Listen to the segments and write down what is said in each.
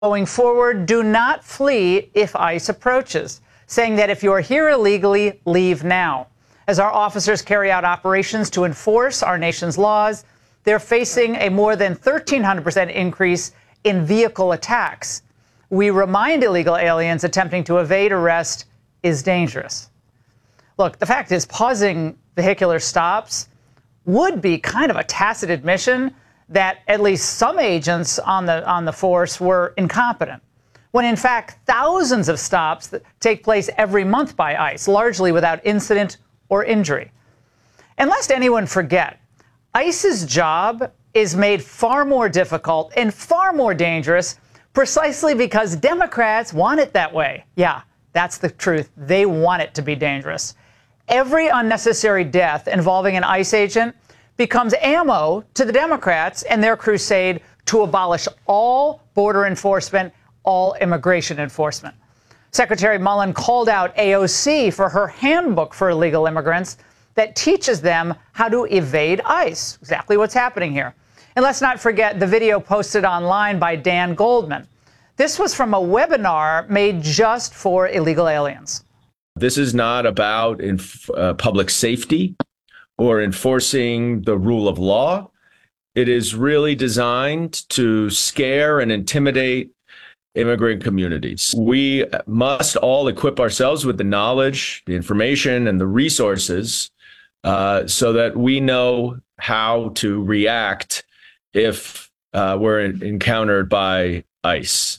Going forward, do not flee if ICE approaches, saying that if you are here illegally, leave now. As our officers carry out operations to enforce our nation's laws, they're facing a more than 1,300% increase in vehicle attacks. We remind illegal aliens attempting to evade arrest is dangerous. Look, the fact is, pausing vehicular stops would be kind of a tacit admission that at least some agents on the force were incompetent, when in fact thousands of stops that take place every month by ICE, largely without incident or injury. And lest anyone forget, ICE's job is made far more difficult and far more dangerous precisely because Democrats want it that way. Yeah, that's the truth. They want it to be dangerous. Every unnecessary death involving an ICE agent becomes ammo to the Democrats and their crusade to abolish all border enforcement, all immigration enforcement. Secretary Mullen called out AOC for her handbook for illegal immigrants that teaches them how to evade ICE. Exactly what's happening here. And let's not forget the video posted online by Dan Goldman. This was from a webinar made just for illegal aliens. This is not about public safety or enforcing the rule of law. It is really designed to scare and intimidate immigrant communities. We must all equip ourselves with the knowledge, the information, and the resources so that we know how to react if we're encountered by ICE.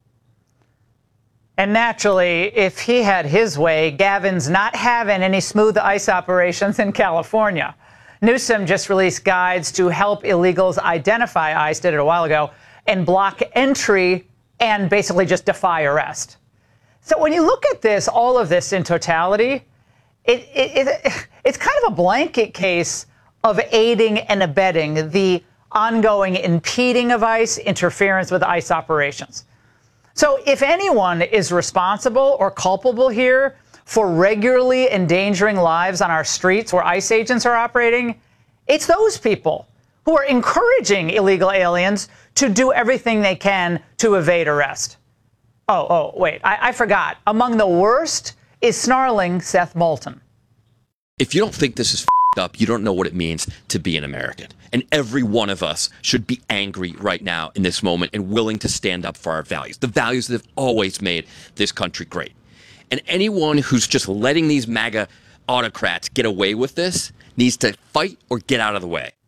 And naturally, if he had his way, Gavin's not having any smooth ICE operations in California. Newsom just released guides to help illegals identify ICE, did it a while ago, and block entry and basically just defy arrest. So when you look at this, all of this in totality, it's kind of a blanket case of aiding and abetting the ongoing impeding of ICE, interference with ICE operations. So if anyone is responsible or culpable here for regularly endangering lives on our streets where ICE agents are operating, it's those people who are encouraging illegal aliens to do everything they can to evade arrest. Oh, wait, I forgot. Among the worst is snarling Seth Moulton. If you don't think this is f***ed up, you don't know what it means to be an American. And every one of us should be angry right now in this moment and willing to stand up for our values, the values that have always made this country great. And anyone who's just letting these MAGA autocrats get away with this needs to fight or get out of the way.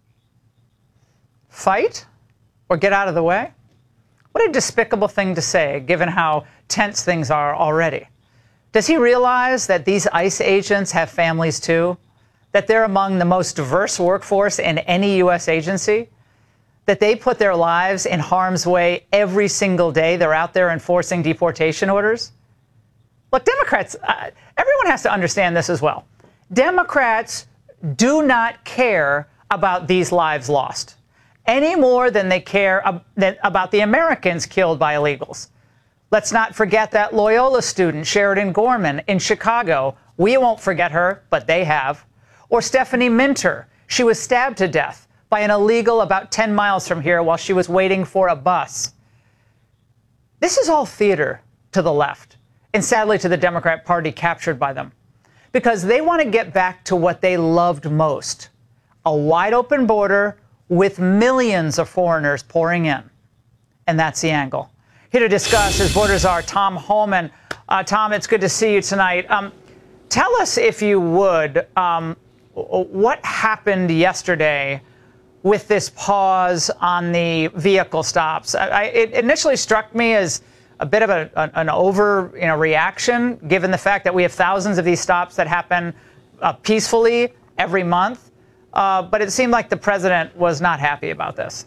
Fight or get out of the way? What a despicable thing to say, given how tense things are already. Does he realize that these ICE agents have families too? That they're among the most diverse workforce in any U.S. agency? That they put their lives in harm's way every single day they're out there enforcing deportation orders? Look, Democrats, everyone has to understand this as well. Democrats do not care about these lives lost any more than they care about the Americans killed by illegals. Let's not forget that Loyola student, Sheridan Gorman, in Chicago. We won't forget her, but they have. Or Stephanie Minter. She was stabbed to death by an illegal about 10 miles from here while she was waiting for a bus. This is all theater to the left, and sadly to the Democrat Party captured by them, because they want to get back to what they loved most, a wide open border with millions of foreigners pouring in. And that's the angle. Here to discuss is Border Czar Tom Homan. Tom, it's good to see you tonight. Tell us, if you would, what happened yesterday with this pause on the vehicle stops. It initially struck me as a bit of an reaction, given the fact that we have thousands of these stops that happen peacefully every month. But it seemed like the president was not happy about this.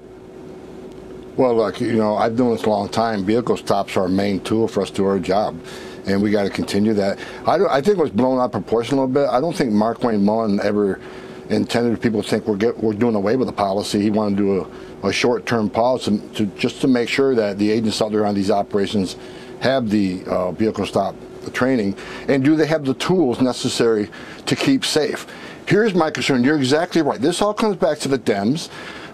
Well, look, I've been doing this a long time. Vehicle stops are our main tool for us to do our job, and we got to continue that. I think it was blown out of proportion a little bit. I don't think Markwayne Mullin ever intended people to think we're doing away with the policy. He wanted to do a short-term pause just to make sure that the agents out there on these operations have the vehicle stop training, and do they have the tools necessary to keep safe. Here's my concern. You're exactly right. This all comes back to the Dems,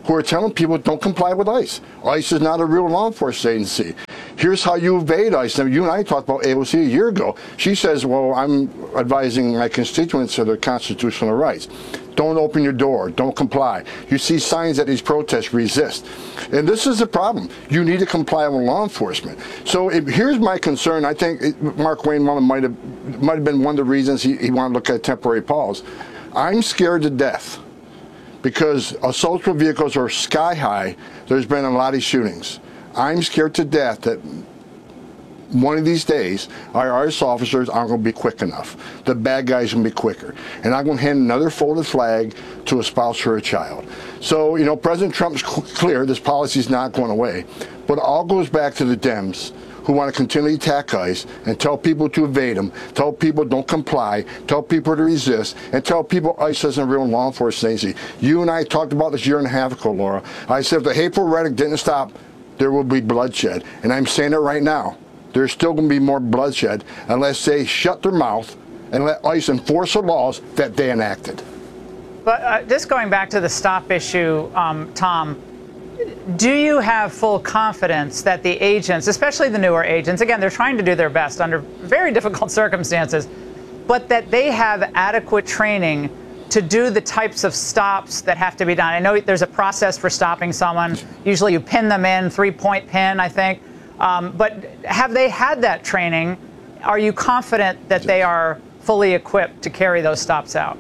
who are telling people don't comply with ICE. ICE is not a real law enforcement agency. Here's how you evade ICE. Now, you and I talked about AOC a year ago. She says, well, I'm advising my constituents of their constitutional rights. Don't open your door. Don't comply. You see signs at these protests, resist. And this is the problem. You need to comply with law enforcement. So here's my concern. I think Mark Wayne Mullen might have been one of the reasons he wanted to look at temporary pause. I'm scared to death because assault vehicles are sky high. There's been a lot of shootings. I'm scared to death that one of these days, our ICE officers aren't going to be quick enough. The bad guys are going to be quicker. And I'm going to hand another folded flag to a spouse or a child. So, you know, President Trump's clear this policy is not going away. But it all goes back to the Dems who want to continually attack ICE and tell people to evade them, tell people don't comply, tell people to resist, and tell people ICE isn't a real law enforcement agency. You and I talked about this a year and a half ago, Laura. I said if the hateful rhetoric didn't stop, there will be bloodshed. And I'm saying it right now. There's still going to be more bloodshed unless they shut their mouth and let ICE enforce the laws that they enacted. But just going back to the stop issue, Tom, do you have full confidence that the agents, especially the newer agents, again, they're trying to do their best under very difficult circumstances, but that they have adequate training to do the types of stops that have to be done? I know there's a process for stopping someone. Usually you pin them in, 3-point pin, I think. But have they had that training? Are you confident that they are fully equipped to carry those stops out?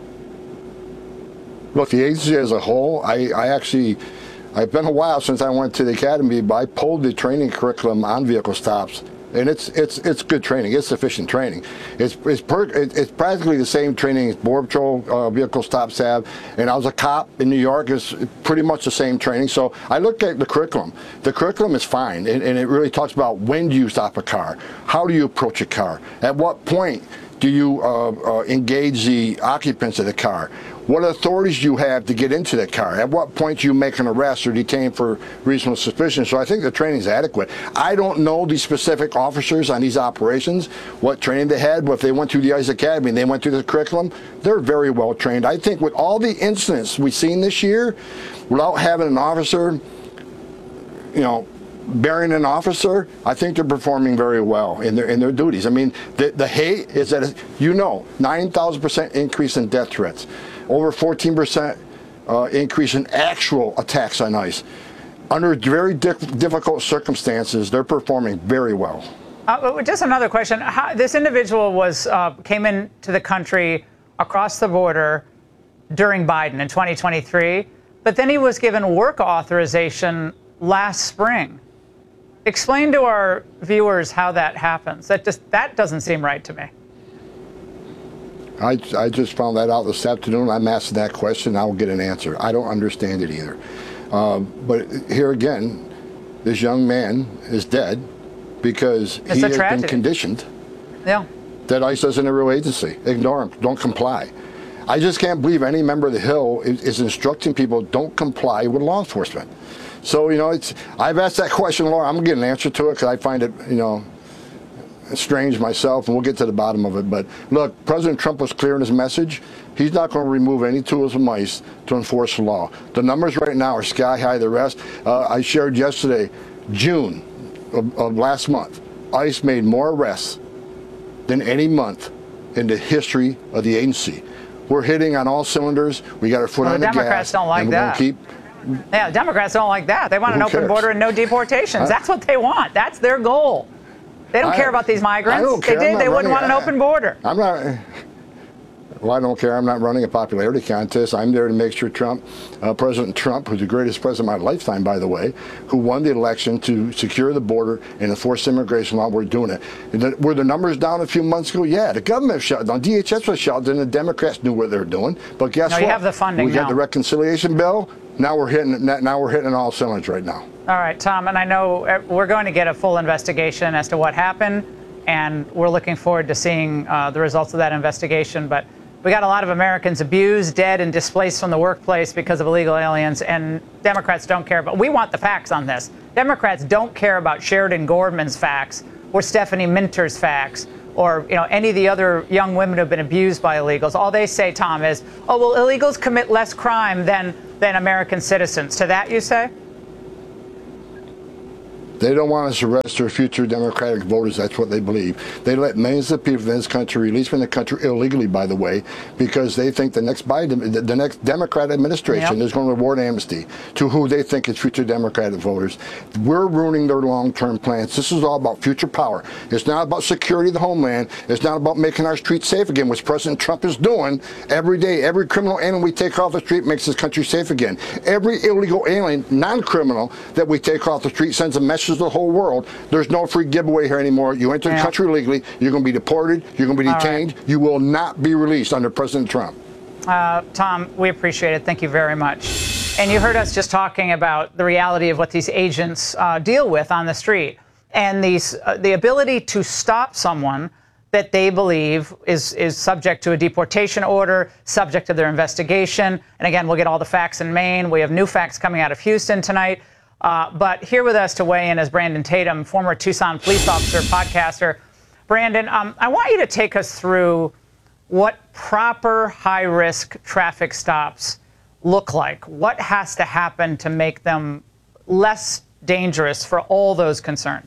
Look, the agency as a whole, I've been a while since I went to the academy, but I pulled the training curriculum on vehicle stops, and it's good training. It's sufficient training. It's practically the same training as Border Patrol vehicle stops have. And I was a cop in New York. It's pretty much the same training. So I looked at the curriculum. The curriculum is fine, and it really talks about when do you stop a car, how do you approach a car, at what point do you engage the occupants of the car? What authorities you have to get into the car? At what point do you make an arrest or detain for reasonable suspicion? So I think the training is adequate. I don't know the specific officers on these operations, what training they had, but if they went through the ICE Academy and they went through the curriculum, they're very well trained. I think with all the incidents we've seen this year, without having an officer, you know, bearing an officer, I think they're performing very well in their duties. I mean, the hate is at 9,000% increase in death threats. Over 14% increase in actual attacks on ICE. Under very difficult circumstances, they're performing very well. Just another question. This individual came into the country across the border during Biden in 2023, but then he was given work authorization last spring. Explain to our viewers how that happens. That doesn't seem right to me. I just found that out this afternoon. I'm asking that question. I will get an answer. I don't understand it either. But here again, this young man is dead because he has been conditioned that ICE isn't a real agency. Ignore him. Don't comply. I just can't believe any member of the Hill is instructing people don't comply with law enforcement. So, you know, I've asked that question, Laura. I'm going to get an answer to it because I find it, you know, strange myself, and we'll get to the bottom of it. But look, President Trump was clear in his message. He's not going to remove any tools from ICE to enforce the law. The numbers right now are sky high. The rest, I shared yesterday, June of last month, ICE made more arrests than any month in the history of the agency. We're hitting on all cylinders. We got our foot on the gas. Democrats don't like that. Yeah, Democrats don't like that. They want an open border and no deportations. That's what they want. That's their goal. They don't care about these migrants. I don't care. They wouldn't want an open border. I'm not. Well, I don't care. I'm not running a popularity contest. I'm there to make sure President Trump, who's the greatest president of my lifetime, by the way, who won the election to secure the border and enforce immigration law, we're doing it. Were the numbers down a few months ago? Yeah, the government shut down. DHS was shut down. The Democrats knew what they were doing. But guess what? You have the funding We got the reconciliation bill. Now we're hitting on all cylinders right now. All right, Tom, and I know we're going to get a full investigation as to what happened, and we're looking forward to seeing the results of that investigation. But we got a lot of Americans abused, dead, and displaced from the workplace because of illegal aliens, and Democrats don't care. But we want the facts on this. Democrats don't care about Sheridan Gorman's facts or Stephanie Minter's facts or any of the other young women who have been abused by illegals. All they say, Tom, is, oh, well, illegals commit less crime than than American citizens. To that you say? They don't want us to register future Democratic voters. That's what they believe. They let millions of people in this country release from the country illegally, by the way, because they think the next Democrat administration is going to reward amnesty to who they think is future Democratic voters. We're ruining their long-term plans. This is all about future power. It's not about security of the homeland. It's not about making our streets safe again, which President Trump is doing every day. Every criminal alien we take off the street makes this country safe again. Every illegal alien, non-criminal, that we take off the street sends a message to the whole world. There's no free giveaway here anymore. You enter the country illegally, you're going to be deported, you're going to be detained, you will not be released under President Trump. Tom, we appreciate it. Thank you very much. And you heard us just talking about the reality of what these agents deal with on the street, and the ability to stop someone that they believe is subject to a deportation order, subject to their investigation. And again, we'll get all the facts in Maine. We have new facts coming out of Houston tonight. But here with us to weigh in is Brandon Tatum, former Tucson police officer, podcaster. Brandon, I want you to take us through what proper high-risk traffic stops look like. What has to happen to make them less dangerous for all those concerned?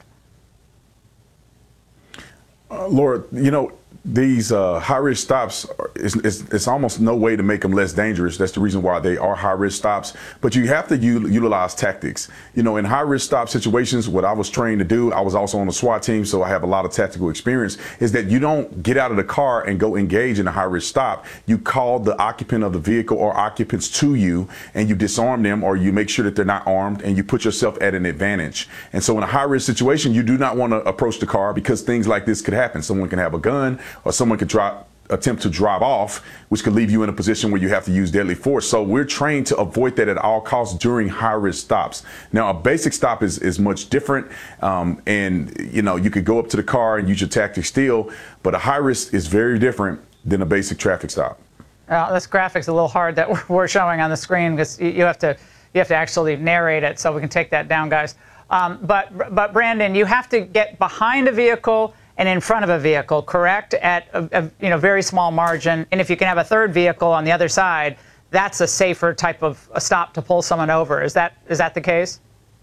Laura, you know, these high-risk stops, it's almost no way to make them less dangerous. That's the reason why they are high-risk stops. But you have to utilize tactics. You know, in high-risk stop situations, what I was trained to do, I was also on the SWAT team, so I have a lot of tactical experience, is that you don't get out of the car and go engage in a high-risk stop. You call the occupant of the vehicle or occupants to you, and you disarm them, or you make sure that they're not armed, and you put yourself at an advantage. And so in a high-risk situation, you do not want to approach the car because things like this could happen. Someone can have a gun, or someone could attempt to drive off, which could leave you in a position where you have to use deadly force. So we're trained to avoid that at all costs during high-risk stops. Now, a basic stop is much different, and you know, you could go up to the car and use your tactics still, but a high-risk is very different than a basic traffic stop. This graphic's a little hard that we're showing on the screen because you have to actually narrate it, so we can take that down, guys. But Brandon, you have to get behind a vehicle and in front of a vehicle, correct? At a very small margin. And if you can have a third vehicle on the other side, that's a safer type of a stop to pull someone over. Is that the case?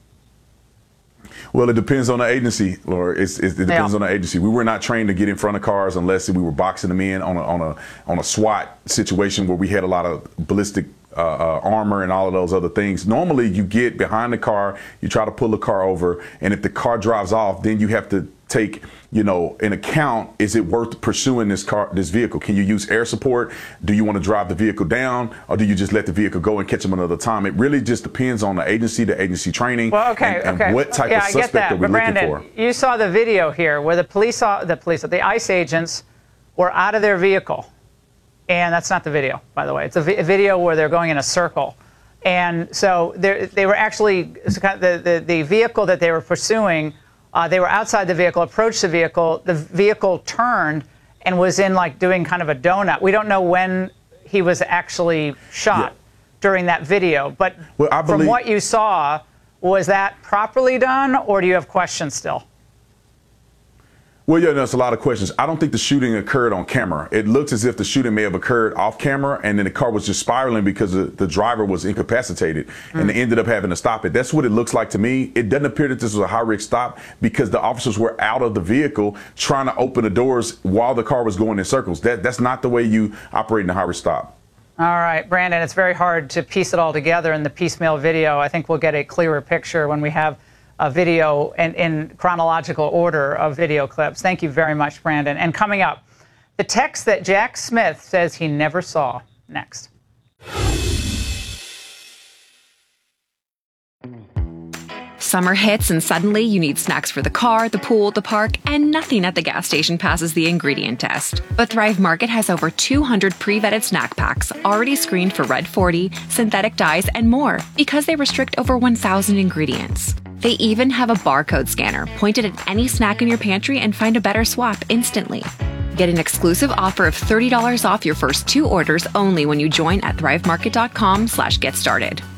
Well, it depends on the agency, Laura. It depends on the agency. We were not trained to get in front of cars unless we were boxing them in on a SWAT situation where we had a lot of ballistic armor and all of those other things. Normally, you get behind the car, you try to pull the car over, and if the car drives off, then you have to take, you know, in account, is it worth pursuing this vehicle? Can you use air support? Do you want to drive the vehicle down, or do you just let the vehicle go and catch them another time? It really just depends on the agency training, and what type of suspect are we looking for. You saw the video here where the ICE agents were out of their vehicle. And that's not the video, by the way. It's a video where they're going in a circle. And so they were actually, the vehicle that they were pursuing, they were outside the vehicle, approached the vehicle turned and was in like doing kind of a donut. We don't know when he was actually shot during that video. But from what you saw, was that properly done, or do you have questions still? Well, yeah, there's a lot of questions. I don't think the shooting occurred on camera. It looks as if the shooting may have occurred off camera, and then the car was just spiraling because the driver was incapacitated, and they ended up having to stop it. That's what it looks like to me. It doesn't appear that this was a high-risk stop because the officers were out of the vehicle trying to open the doors while the car was going in circles. That's not the way you operate in a high-risk stop. All right, Brandon, it's very hard to piece it all together in the piecemeal video. I think we'll get a clearer picture when we have a video in chronological order of video clips. Thank you very much, Brandon. And coming up, the text that Jack Smith says he never saw. Next. Summer hits and suddenly you need snacks for the car, the pool, the park, and nothing at the gas station passes the ingredient test. But Thrive Market has over 200 pre-vetted snack packs already screened for Red 40, synthetic dyes, and more because they restrict over 1,000 ingredients. They even have a barcode scanner pointed at any snack in your pantry and find a better swap instantly. Get an exclusive offer of $30 off your first 2 orders only when you join at thrivemarket.com/getstarted.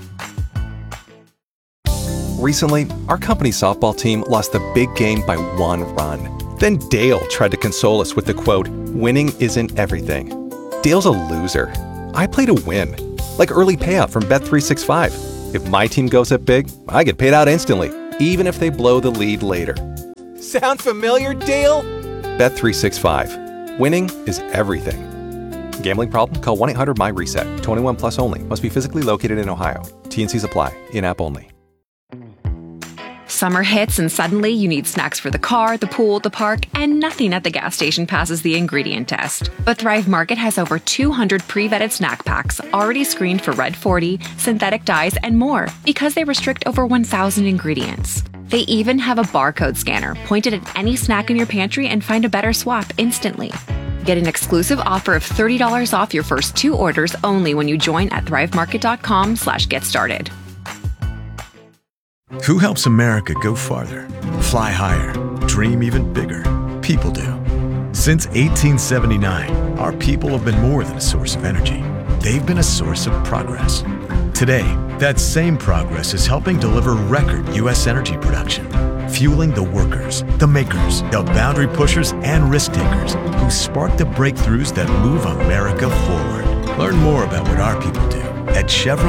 Recently, our company softball team lost the big game by 1 run. Then Dale tried to console us with the quote, "Winning isn't everything." Dale's a loser. I play to win. Like early payout from Bet365. If my team goes up big, I get paid out instantly, even if they blow the lead later. Sound familiar, Dale? Bet365. Winning is everything. Gambling problem? Call 1-800-MY-RESET. 21 plus only. Must be physically located in Ohio. T&Cs apply. In-app only. Summer hits and suddenly you need snacks for the car, the pool, the park, and nothing at the gas station passes the ingredient test. But Thrive Market has over 200 pre-vetted snack packs already screened for Red 40, synthetic dyes, and more because they restrict over 1,000 ingredients. They even have a barcode scanner pointed at any snack in your pantry and find a better swap instantly. Get an exclusive offer of $30 off your first 2 orders only when you join at thrivemarket.com/getstarted. Who helps America go farther, fly higher, dream even bigger? People do. Since 1879, our people have been more than a source of energy. They've been a source of progress. Today, that same progress is helping deliver record U.S. energy production, fueling the workers, the makers, the boundary pushers, and risk takers who spark the breakthroughs that move America forward. Learn more about what our people do at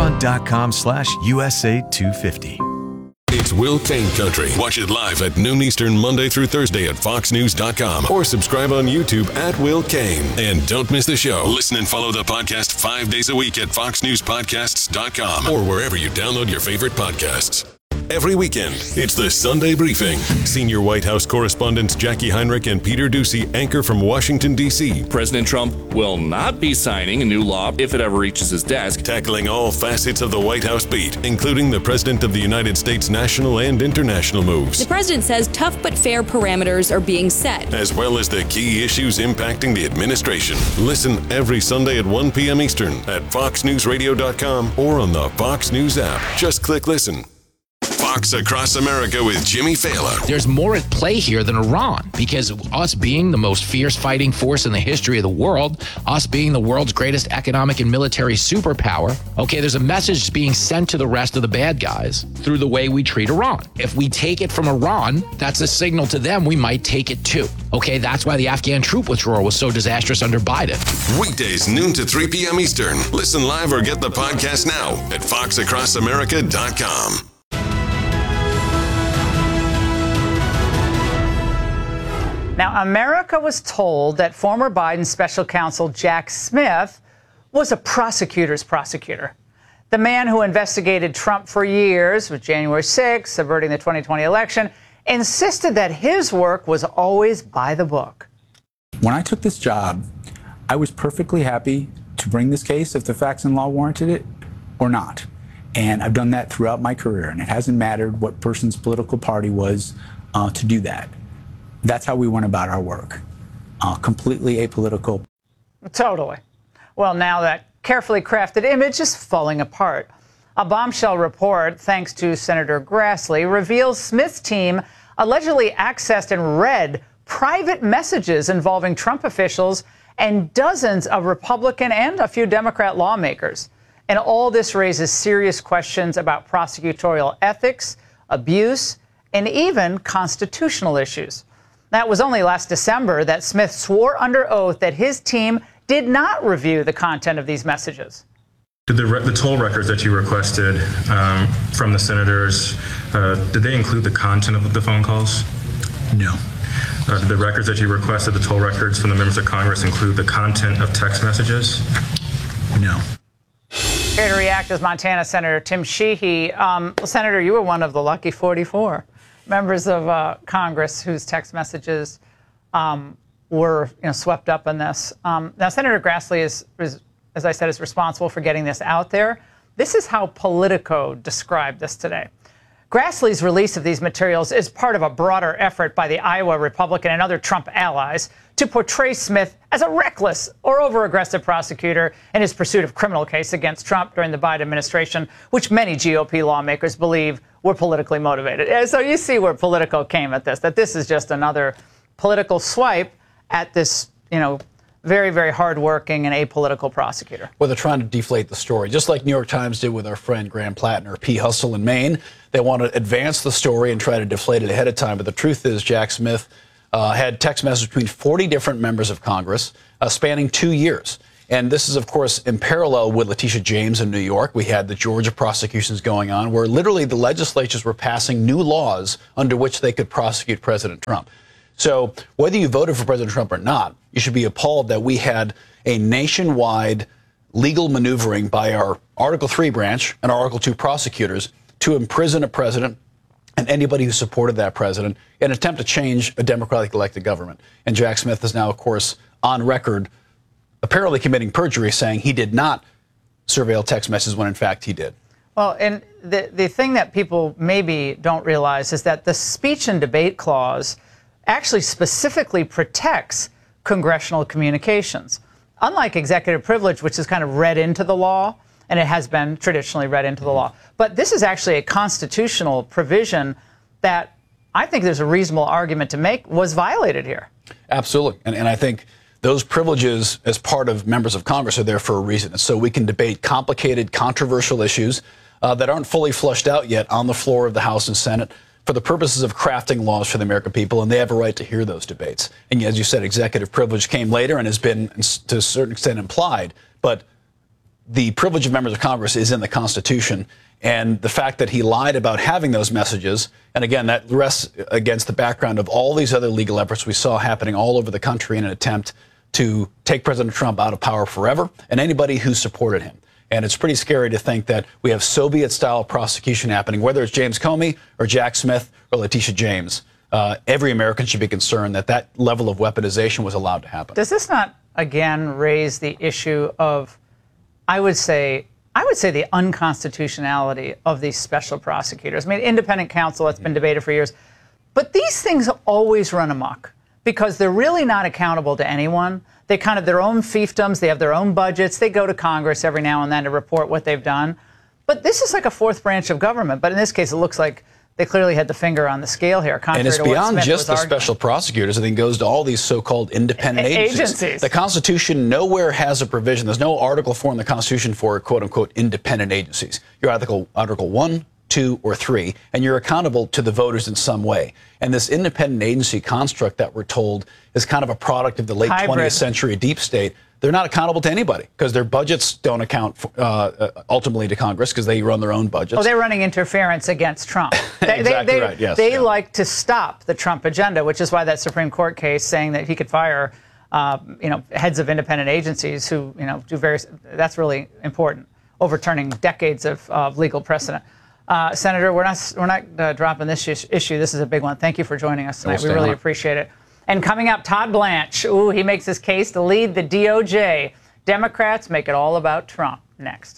chevron.com/USA250. It's Will Cain Country. Watch it live at noon Eastern, Monday through Thursday at foxnews.com or subscribe on YouTube at Will Cain. And don't miss the show. Listen and follow the podcast 5 days a week at foxnewspodcasts.com or wherever you download your favorite podcasts. Every weekend, it's the Sunday Briefing. Senior White House correspondents Jackie Heinrich and Peter Doocy anchor from Washington, D.C. President Trump will not be signing a new law if it ever reaches his desk. Tackling all facets of the White House beat, including the President of the United States' national and international moves. The president says tough but fair parameters are being set, as well as the key issues impacting the administration. Listen every Sunday at 1 p.m. Eastern at foxnewsradio.com or on the Fox News app. Just click listen. Fox Across America with Jimmy Fallon. There's more at play here than Iran, because us being the most fierce fighting force in the history of the world, us being the world's greatest economic and military superpower, okay, there's a message being sent to the rest of the bad guys through the way we treat Iran. If we take it from Iran, that's a signal to them we might take it too. Okay, that's why the Afghan troop withdrawal was so disastrous under Biden. Weekdays, noon to 3 p.m. Eastern. Listen live or get the podcast now at foxacrossamerica.com. Now, America was told that former Biden special counsel Jack Smith was a prosecutor's prosecutor. The man who investigated Trump for years, with January 6th, subverting the 2020 election, insisted that his work was always by the book. When I took this job, I was perfectly happy to bring this case if the facts and law warranted it or not. And I've done that throughout my career, and it hasn't mattered what person's political party was to do that. That's how we went about our work, completely apolitical. Totally. Well, now that carefully crafted image is falling apart. A bombshell report, thanks to Senator Grassley, reveals Smith's team allegedly accessed and read private messages involving Trump officials and dozens of Republican and a few Democrat lawmakers. And all this raises serious questions about prosecutorial ethics, abuse, and even constitutional issues. That was only last December that Smith swore under oath that his team did not review the content of these messages. Did the toll records that you requested from the senators, did they include the content of the phone calls? No. Did the records that you requested, the toll records from the members of Congress, include the content of text messages? No. Here to react is Montana Senator Tim Sheehy. Senator, you were one of the lucky 44 members of Congress whose text messages were swept up in this. Now, Senator Grassley is, as I said, is responsible for getting this out there. This is how Politico described this today. Grassley's release of these materials is part of a broader effort by the Iowa Republican and other Trump allies to portray Smith as a reckless or over-aggressive prosecutor in his pursuit of criminal case against Trump during the Biden administration, which many GOP lawmakers believe were politically motivated. So you see where Politico came at this, that this is just another political swipe at this, very, very hardworking and apolitical prosecutor. Well, they're trying to deflate the story, just like New York Times did with our friend Graham Plattner, P. Hustle in Maine. They want to advance the story and try to deflate it ahead of time. But the truth is, Jack Smith had text messages between 40 different members of Congress spanning 2 years. And this is, of course, in parallel with Letitia James in New York. We had the Georgia prosecutions going on, where literally the legislatures were passing new laws under which they could prosecute President Trump. So whether you voted for President Trump or not, you should be appalled that we had a nationwide legal maneuvering by our Article 3 branch and our Article 2 prosecutors to imprison a president and anybody who supported that president in an attempt to change a democratically elected government. And Jack Smith is now, of course, on record apparently committing perjury, saying he did not surveil text messages when, in fact, he did. Well, and the thing that people maybe don't realize is that the speech and debate clause actually specifically protects congressional communications. Unlike executive privilege, which is kind of read into the law, and it has been traditionally read into the law. But this is actually a constitutional provision that I think there's a reasonable argument to make was violated here. Absolutely. And I think those privileges as part of members of Congress are there for a reason. And so we can debate complicated, controversial issues that aren't fully flushed out yet on the floor of the House and Senate for the purposes of crafting laws for the American people, and they have a right to hear those debates. And as you said, executive privilege came later and has been, to a certain extent, implied, but the privilege of members of Congress is in the Constitution, and the fact that he lied about having those messages, and again, that rests against the background of all these other legal efforts we saw happening all over the country in an attempt to take President Trump out of power forever, and anybody who supported him. And it's pretty scary to think that we have Soviet-style prosecution happening, whether it's James Comey or Jack Smith or Letitia James. Every American should be concerned that that level of weaponization was allowed to happen. Does this not, again, raise the issue of, I would say the unconstitutionality of these special prosecutors? I mean, independent counsel, that's been debated for years. But these things always run amok because they're really not accountable to anyone. They kind of their own fiefdoms. They have their own budgets. They go to Congress every now and then to report what they've done. But this is like a fourth branch of government. But in this case, it looks like they clearly had the finger on the scale here. And it's beyond just the special prosecutors. I think it goes to all these so-called independent agencies. The Constitution nowhere has a provision. There's no Article 4 in the Constitution for, quote-unquote, independent agencies. You're Article 1, 2, or 3, and you're accountable to the voters in some way. And this independent agency construct that we're told is kind of a product of the late 20th century deep state. They're not accountable to anybody because their budgets don't account ultimately to Congress because they run their own budgets. Oh, they're running interference against Trump. Exactly right, yes. They like to stop the Trump agenda, which is why that Supreme Court case saying that he could fire, heads of independent agencies who, do various, that's really important, overturning decades of legal precedent. Senator, we're not dropping this issue. This is a big one. Thank you for joining us tonight. We really appreciate it. And coming up, Todd Blanche. Ooh, he makes his case to lead the DOJ. Democrats make it all about Trump. Next.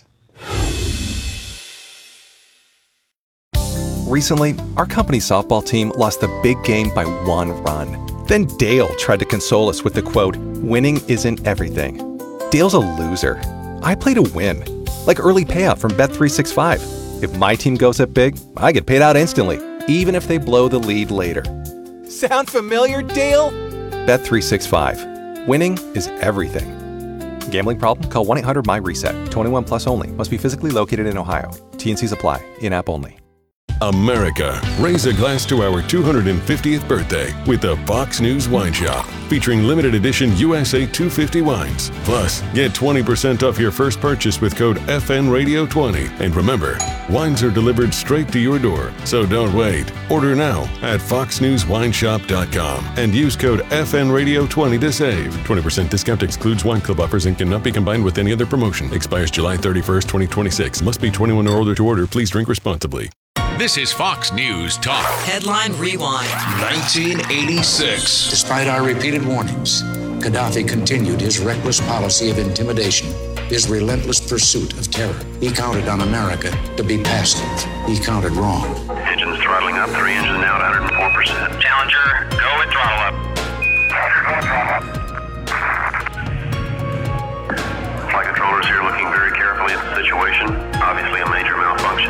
Recently, our company softball team lost the big game by 1 run. Then Dale tried to console us with the quote, "Winning isn't everything." Dale's a loser. I play to win. Like early payout from Bet365. If my team goes up big, I get paid out instantly, even if they blow the lead later. Sound familiar, Dale? Bet365. Winning is everything. Gambling problem? Call 1-800-MY-RESET. 21 plus only. Must be physically located in Ohio. T&Cs apply. In-app only. America, raise a glass to our 250th birthday with the Fox News Wine Shop, featuring limited edition USA 250 wines. Plus, get 20% off your first purchase with code FNRadio20. And remember, wines are delivered straight to your door, so don't wait. Order now at foxnewswineshop.com and use code FNRadio20 to save. 20% discount excludes wine club offers and cannot be combined with any other promotion. Expires July 31st, 2026. Must be 21 or older to order. Please drink responsibly. This is Fox News Talk. Headline Rewind. 1986. Despite our repeated warnings, Gaddafi continued his reckless policy of intimidation, his relentless pursuit of terror. He counted on America to be passive. He counted wrong. Engines throttling up, 3 engines now at 104%. Challenger, go with throttle up. Roger, go with throttle up. Flight controllers here looking very carefully at the situation. Obviously a major malfunction.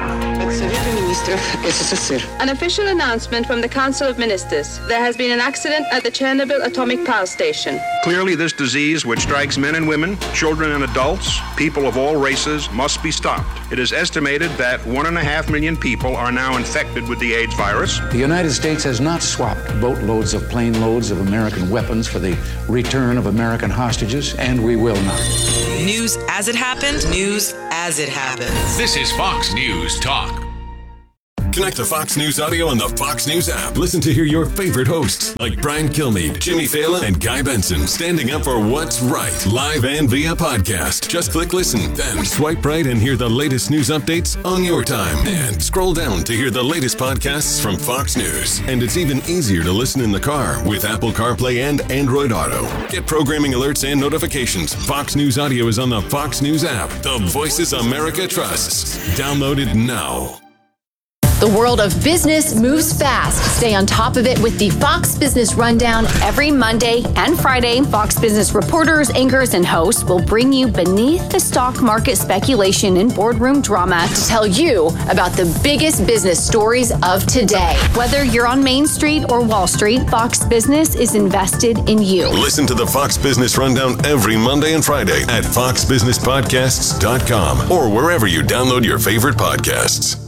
An official announcement from the Council of Ministers. There has been an accident at the Chernobyl atomic power station. Clearly, this disease, which strikes men and women, children and adults, people of all races, must be stopped. It is estimated that 1.5 million people are now infected with the AIDS virus. The United States has not swapped boatloads of plane loads of American weapons for the return of American hostages, and we will not. News as it happened, news as it happens. This is Fox News Talk. Connect to Fox News Audio on the Fox News app. Listen to hear your favorite hosts like Brian Kilmeade, Jimmy Fallon, and Guy Benson standing up for what's right, live and via podcast. Just click listen, then swipe right and hear the latest news updates on your time. And scroll down to hear the latest podcasts from Fox News. And it's even easier to listen in the car with Apple CarPlay and Android Auto. Get programming alerts and notifications. Fox News Audio is on the Fox News app. The Voices America trusts. Download it now. The world of business moves fast. Stay on top of it with the Fox Business Rundown every Monday and Friday. Fox Business reporters, anchors, and hosts will bring you beneath the stock market speculation and boardroom drama to tell you about the biggest business stories of today. Whether you're on Main Street or Wall Street, Fox Business is invested in you. Listen to the Fox Business Rundown every Monday and Friday at foxbusinesspodcasts.com or wherever you download your favorite podcasts.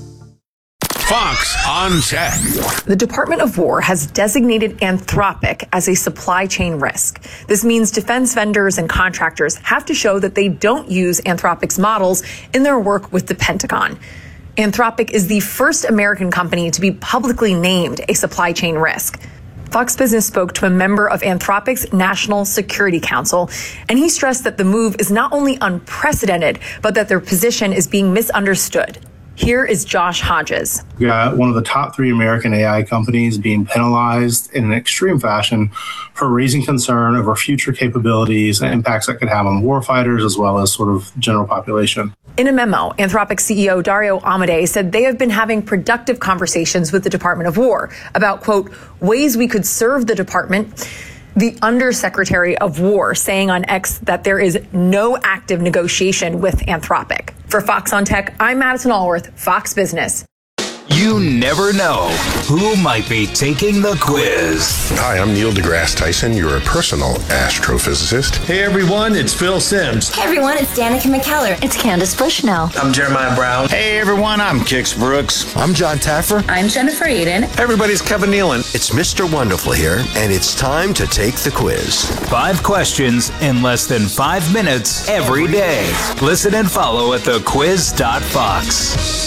Fox on Tech. The Department of War has designated Anthropic as a supply chain risk. This means defense vendors and contractors have to show that they don't use Anthropic's models in their work with the Pentagon. Anthropic is the first American company to be publicly named a supply chain risk. Fox Business spoke to a member of Anthropic's National Security Council, and he stressed that the move is not only unprecedented, but that their position is being misunderstood. Here is Josh Hodges. We got one of the top 3 American AI companies being penalized in an extreme fashion for raising concern over future capabilities and impacts that could have on warfighters as well as sort of general population. In a memo, Anthropic CEO Dario Amodei said they have been having productive conversations with the Department of War about, quote, ways we could serve the department. The Undersecretary of War saying on X that there is no active negotiation with Anthropic. For Fox on Tech, I'm Madison Allworth, Fox Business. You never know who might be taking the quiz. Hi, I'm Neil deGrasse Tyson, your personal astrophysicist. Hey everyone, it's Phil Simms. Hey everyone, it's Danica McKellar. It's Candace Bushnell. I'm Jeremiah Brown. Hey everyone, I'm Kix Brooks. I'm John Taffer. I'm Jennifer Aiden. Hey everybody's Kevin Nealon. It's Mr. Wonderful here, and it's time to take the quiz. 5 questions in less than 5 minutes every day. Listen and follow at thequiz.fox.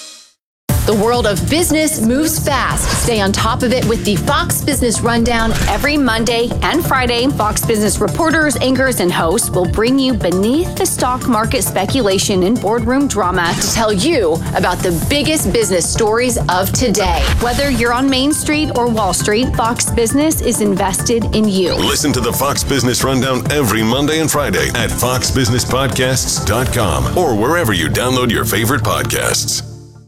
The world of business moves fast. Stay on top of it with the Fox Business Rundown every Monday and Friday. Fox Business reporters, anchors, and hosts will bring you beneath the stock market speculation and boardroom drama to tell you about the biggest business stories of today. Whether you're on Main Street or Wall Street, Fox Business is invested in you. Listen to the Fox Business Rundown every Monday and Friday at foxbusinesspodcasts.com or wherever you download your favorite podcasts.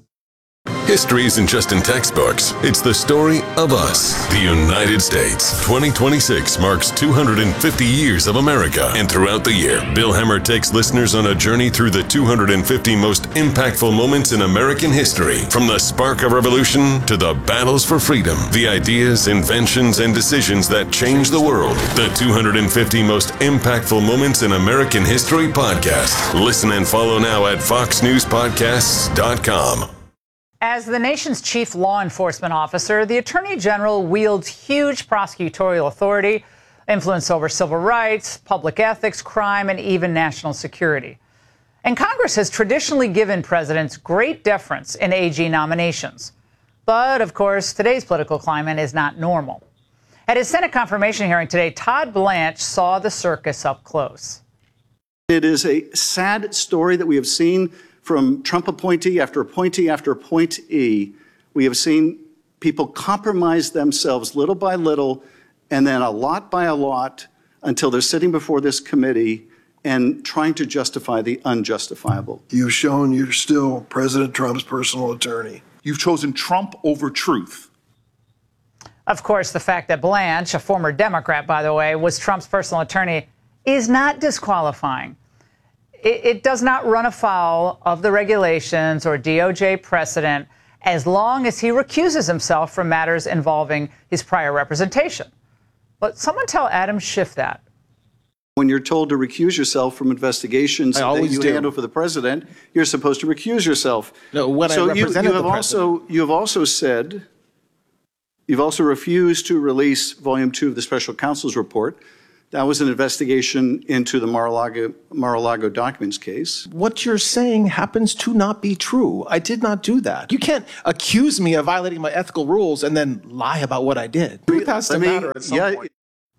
History isn't just in textbooks. It's the story of us, the United States. 2026 marks 250 years of America. And throughout the year, Bill Hemmer takes listeners on a journey through the 250 most impactful moments in American history. From the spark of revolution to the battles for freedom, the ideas, inventions, and decisions that changed the world. The 250 most impactful moments in American history podcast. Listen and follow now at foxnewspodcasts.com. As the nation's chief law enforcement officer, the Attorney General wields huge prosecutorial authority, influence over civil rights, public ethics, crime, and even national security. And Congress has traditionally given presidents great deference in AG nominations. But, of course, today's political climate is not normal. At his Senate confirmation hearing today, Todd Blanche saw the circus up close. It is a sad story that we have seen from Trump appointee after appointee after appointee. We have seen people compromise themselves little by little and then a lot by a lot until they're sitting before this committee and trying to justify the unjustifiable. You've shown you're still President Trump's personal attorney. You've chosen Trump over truth. Of course, the fact that Blanche, a former Democrat, by the way, was Trump's personal attorney is not disqualifying. it does not run afoul of the regulations or DOJ precedent as long as he recuses himself from matters involving his prior representation. But someone tell Adam Schiff that. When you're told to recuse yourself from investigations that you handle for the president, you're supposed to recuse yourself. No, when so I represented the president. You have also said, you've also refused to release Volume 2 of the Special Counsel's report. That was an investigation into the Mar-a-Lago documents case. What you're saying happens to not be true. I did not do that. You can't accuse me of violating my ethical rules and then lie about what I did. Truth has to matter at some point.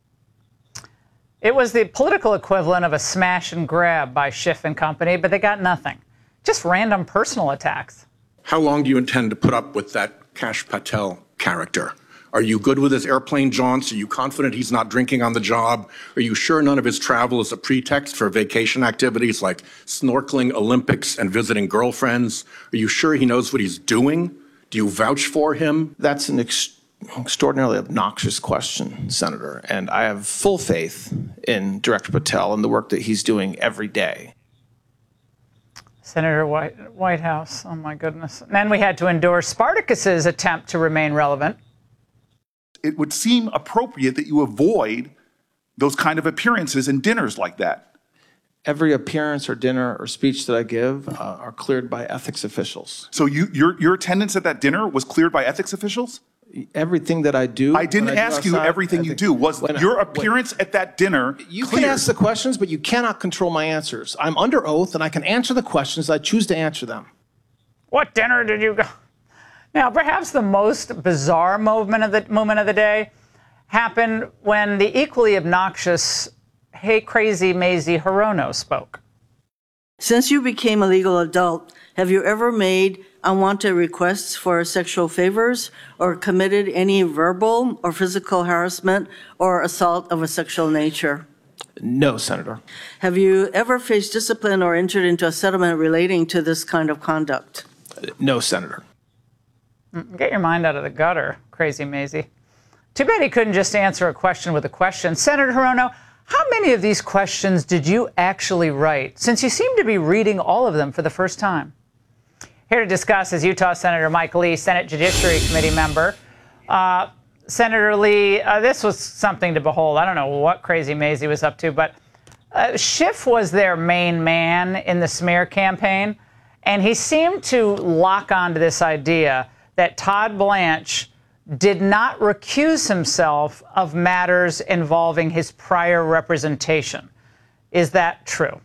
It was the political equivalent of a smash and grab by Schiff and company, but they got nothing. Just random personal attacks. How long do you intend to put up with that Kash Patel character? Are you good with his airplane jaunts? Are you confident he's not drinking on the job? Are you sure none of his travel is a pretext for vacation activities like snorkeling, Olympics, and visiting girlfriends? Are you sure he knows what he's doing? Do you vouch for him? That's an extraordinarily obnoxious question, Senator, and I have full faith in Director Patel and the work that he's doing every day. Senator Whitehouse, oh my goodness. And then we had to endure Spartacus's attempt to remain relevant. It would seem appropriate that you avoid those kind of appearances and dinners like that. Every appearance or dinner or speech that I give are cleared by ethics officials. So your attendance at that dinner was cleared by ethics officials? Everything that I do. I didn't ask you everything you do. Was your appearance at that dinner You cleared? can ask the questions, but you cannot control my answers. I'm under oath, and I can answer the questions. I choose to answer them. What dinner did you go? Now, perhaps the most bizarre moment of the day happened when the equally obnoxious Hey Crazy Mazie Hirono spoke. Since you became a legal adult, have you ever made unwanted requests for sexual favors or committed any verbal or physical harassment or assault of a sexual nature? No, Senator. Have you ever faced discipline or entered into a settlement relating to this kind of conduct? No, Senator. Get your mind out of the gutter, Crazy Mazie. Too bad he couldn't just answer a question with a question. Senator Hirono, how many of these questions did you actually write, since you seem to be reading all of them for the first time? Here to discuss is Utah Senator Mike Lee, Senate Judiciary Committee member. Senator Lee, this was something to behold. I don't know what Crazy Mazie was up to, but Schiff was their main man in the smear campaign, and he seemed to lock onto this idea that Todd Blanche did not recuse himself of matters involving his prior representation. Is that true?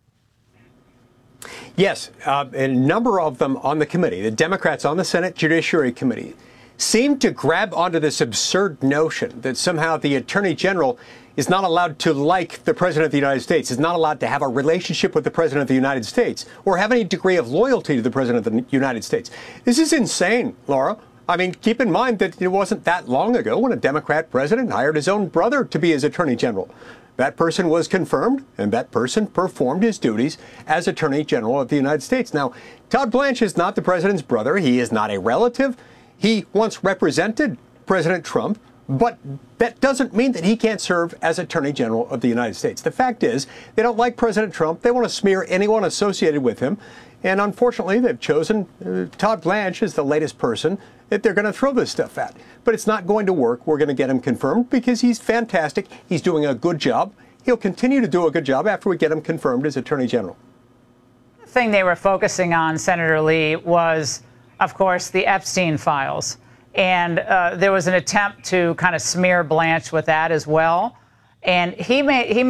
Yes, a number of them on the committee, the Democrats on the Senate Judiciary Committee, seem to grab onto this absurd notion that somehow the Attorney General is not allowed to like the President of the United States, is not allowed to have a relationship with the President of the United States, or have any degree of loyalty to the President of the United States. This is insane, Laura. I mean, keep in mind that it wasn't that long ago when a Democrat president hired his own brother to be his Attorney General. That person was confirmed, and that person performed his duties as Attorney General of the United States. Now, Todd Blanche is not the president's brother. He is not a relative. He once represented President Trump, but that doesn't mean that he can't serve as Attorney General of the United States. The fact is, they don't like President Trump. They want to smear anyone associated with him. And unfortunately, they've chosen Todd Blanche as the latest person that they're going to throw this stuff at. But it's not going to work. We're going to get him confirmed because he's fantastic. He's doing a good job. He'll continue to do a good job after we get him confirmed as Attorney General. The thing they were focusing on, Senator Lee, was, of course, the Epstein files. And there was an attempt to kind of smear Blanche with that as well. And he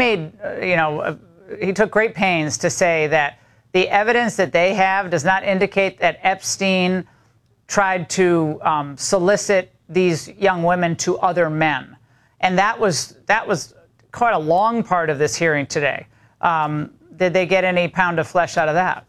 took great pains to say that the evidence that they have does not indicate that Epstein tried to solicit these young women to other men. And that was quite a long part of this hearing today. Did they get any pound of flesh out of that?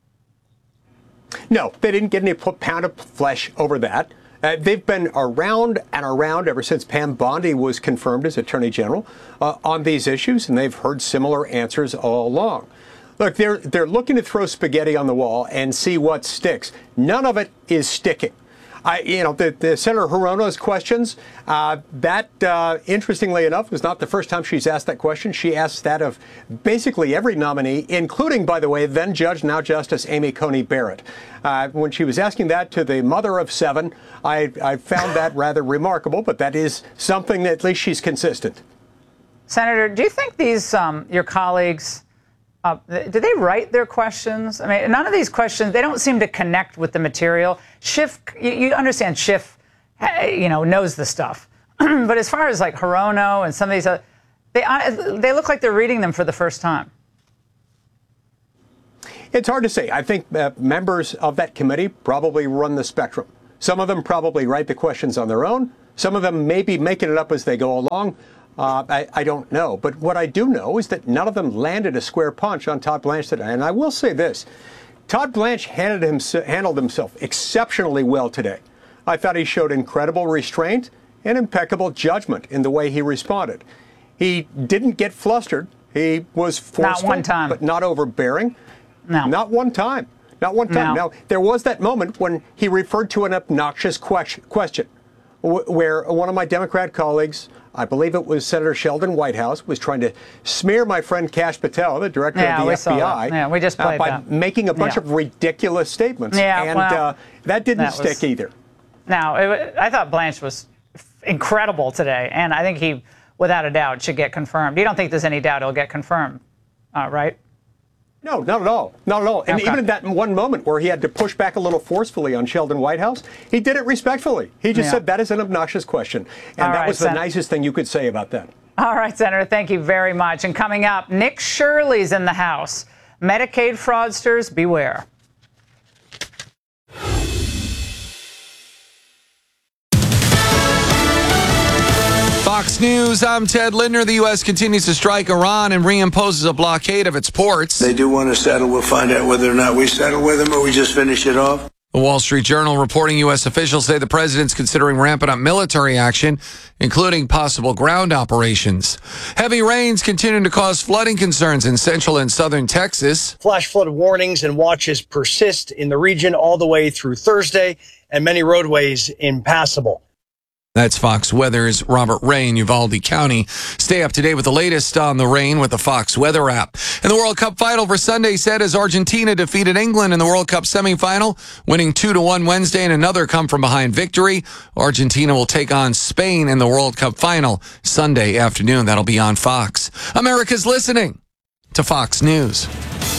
No, they didn't get any pound of flesh over that. They've been around and around ever since Pam Bondi was confirmed as Attorney General on these issues, and they've heard similar answers all along. Look, they're looking to throw spaghetti on the wall and see what sticks. None of it is sticking. The Senator Hirono's questions, interestingly enough, was not the first time she's asked that question. She asked that of basically every nominee, including, by the way, then Judge, now Justice Amy Coney Barrett. When she was asking that to the mother of 7, I found that rather remarkable, but that is something that at least she's consistent. Senator, do you think these, your colleagues, did they write their questions? I mean, none of these questions, they don't seem to connect with the material. Schiff, you understand Schiff, knows the stuff. But as far as like Hirono and some of these other, they look like they're reading them for the first time. It's hard to say. I think members of that committee probably run the spectrum. Some of them probably write the questions on their own. Some of them may be making it up as they go along. I don't know. But what I do know is that none of them landed a square punch on Todd Blanche today. And I will say this. Todd Blanche handled himself exceptionally well today. I thought he showed incredible restraint and impeccable judgment in the way he responded. He didn't get flustered. He was forceful, not one time, but not overbearing. No. Not one time. Not one time. No. Now, there was that moment when he referred to an obnoxious question where one of my Democrat colleagues, I believe it was Senator Sheldon Whitehouse, was trying to smear my friend Kash Patel, the director of the FBI, that. We just played by that. making a bunch of ridiculous statements. And that didn't stick either. Now, I thought Blanche was incredible today, and I think he, without a doubt, should get confirmed. You don't think there's any doubt he'll get confirmed, right? No, not at all. Not at all. And even in that one moment where he had to push back a little forcefully on Sheldon Whitehouse, he did it respectfully. He just said that is an obnoxious question. And that was the nicest thing you could say about that. All right, Senator, thank you very much. And coming up, Nick Shirley's in the House. Medicaid fraudsters, beware. Fox News, I'm Ted Lindner. The U.S. continues to strike Iran and reimposes a blockade of its ports. They do want to settle. We'll find out whether or not we settle with them or we just finish it off. The Wall Street Journal reporting U.S. officials say the president's considering ramping up military action, including possible ground operations. Heavy rains continue to cause flooding concerns in central and southern Texas. Flash flood warnings and watches persist in the region all the way through Thursday, and many roadways impassable. That's Fox Weather's Robert Ray in Uvalde County. Stay up to date with the latest on the rain with the Fox Weather app. And the World Cup final for Sunday set as Argentina defeated England in the World Cup semifinal, winning 2-1 Wednesday in another come-from-behind victory. Argentina will take on Spain in the World Cup final Sunday afternoon. That'll be on Fox. America's listening to Fox News.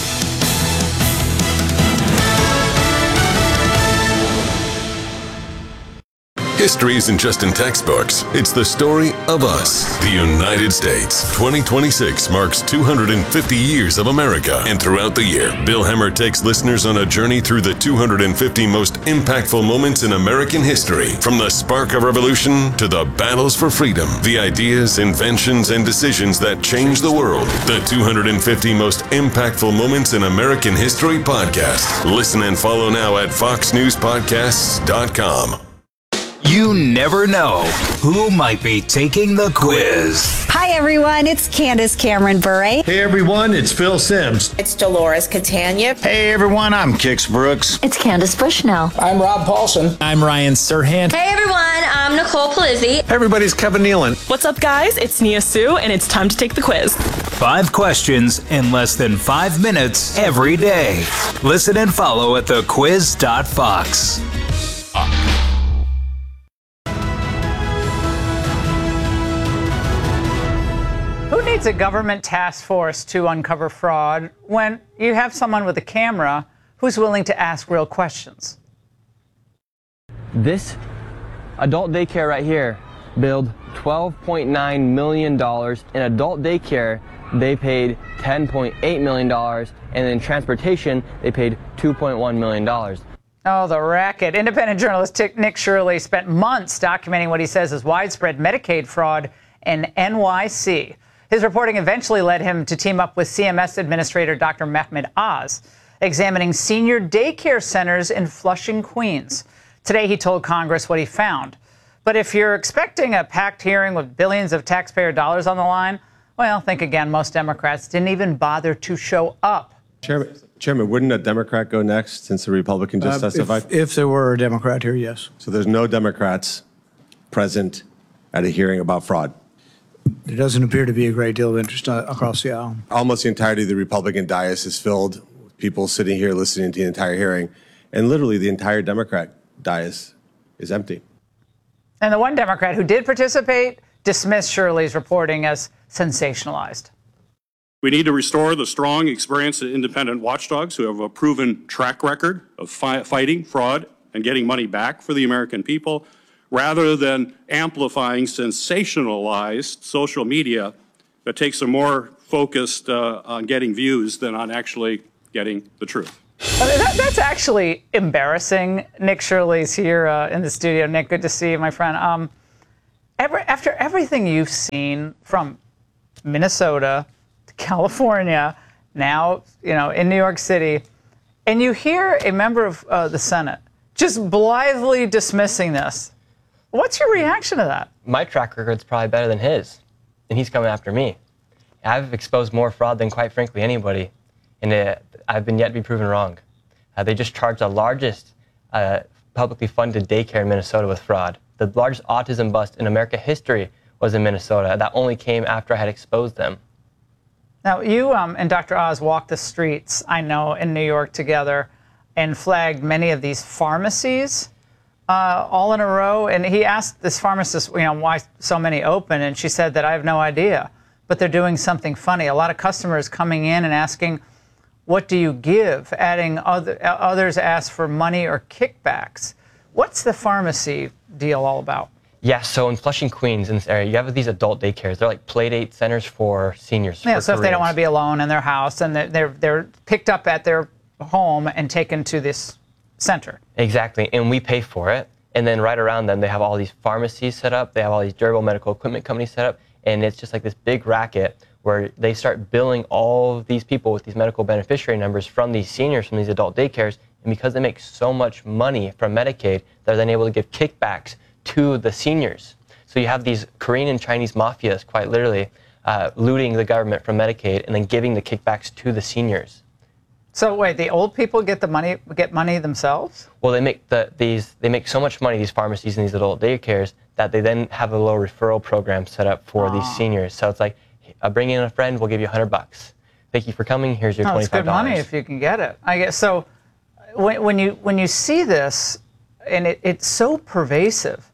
History isn't just in textbooks. It's the story of us, the United States. 2026 marks 250 years of America. And throughout the year, Bill Hemmer takes listeners on a journey through the 250 most impactful moments in American history. From the spark of revolution to the battles for freedom, the ideas, inventions, and decisions that changed the world. The 250 most impactful moments in American history podcast. Listen and follow now at foxnewspodcasts.com. You never know who might be taking the quiz. Hi, everyone. It's Candace Cameron Bure. Hey, everyone. It's Phil Sims. It's Dolores Catania. Hey, everyone. I'm Kix Brooks. It's Candace Bushnell. I'm Rob Paulson. I'm Ryan Serhant. Hey, everyone. I'm Nicole Palizzi. Hey, everybody's Kevin Nealon. What's up, guys? It's Nia Sue, and it's time to take the quiz. 5 questions in less than 5 minutes every day. Listen and follow at thequiz.fox. Who needs a government task force to uncover fraud when you have someone with a camera who's willing to ask real questions? This adult daycare right here billed $12.9 million. In adult daycare, they paid $10.8 million. And in transportation, they paid $2.1 million. Oh, the racket. Independent journalist Nick Shirley spent months documenting what he says is widespread Medicaid fraud in NYC. His reporting eventually led him to team up with CMS Administrator Dr. Mehmet Oz, examining senior daycare centers in Flushing, Queens. Today, he told Congress what he found. But if you're expecting a packed hearing with billions of taxpayer dollars on the line, well, think again. Most Democrats didn't even bother to show up. Chairman, wouldn't a Democrat go next since the Republican just testified? If there were a Democrat here, yes. So there's no Democrats present at a hearing about fraud? There doesn't appear to be a great deal of interest across the aisle. Almost the entirety of the Republican dais is filled with people sitting here listening to the entire hearing, and literally the entire Democrat dais is empty. And the one Democrat who did participate dismissed Shirley's reporting as sensationalized. We need to restore the strong, experienced, and independent watchdogs who have a proven track record of fighting fraud and getting money back for the American people, rather than amplifying sensationalized social media that takes a more focused on getting views than on actually getting the truth. That's actually embarrassing. Nick Shirley's here in the studio. Nick, good to see you, my friend. After everything you've seen from Minnesota to California, now in New York City, and you hear a member of the Senate just blithely dismissing this, what's your reaction to that? My track record's probably better than his, and he's coming after me. I've exposed more fraud than, quite frankly, anybody, and I've been yet to be proven wrong. They just charged the largest publicly funded daycare in Minnesota with fraud. The largest autism bust in American history was in Minnesota. That only came after I had exposed them. Now, you and Dr. Oz walked the streets, I know, in New York together and flagged many of these pharmacies all in a row. And he asked this pharmacist, why so many open? And she said that I have no idea, but they're doing something funny. A lot of customers coming in and asking, what do you give? Adding others ask for money or kickbacks. What's the pharmacy deal all about? Yeah, so in Flushing, Queens, in this area, you have these adult daycares. They're like play date centers for seniors. Yeah, for so careers. If they don't want to be alone in their house, and they're picked up at their home and taken to this center. Exactly, and we pay for it. And then right around them, they have all these pharmacies set up. They have all these durable medical equipment companies set up. And it's just like this big racket where they start billing all of these people with these medical beneficiary numbers from these seniors, from these adult daycares. And because they make so much money from Medicaid, they're then able to give kickbacks to the seniors. So you have these Korean and Chinese mafias, quite literally, looting the government from Medicaid and then giving the kickbacks to the seniors. So wait, the old people get money themselves? Well, they make so much money, these pharmacies and these adult daycares, that they then have a little referral program set up for these seniors. So it's like, bring in a friend, we'll give you $100. Thank you for coming. Here's your $25. It's good money if you can get it. I guess so. When you see this, and it's so pervasive,